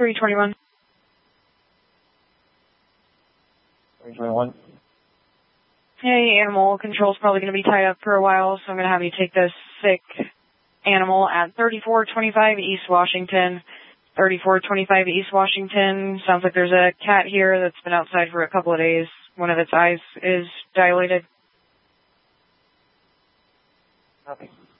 321. 321. Hey, animal control's probably going to be tied up for a while, so I'm going to have you take this sick animal at 3425 East Washington. 3425 East Washington. Sounds like there's a cat here that's been outside for a couple of days. One of its eyes is dilated. Copy.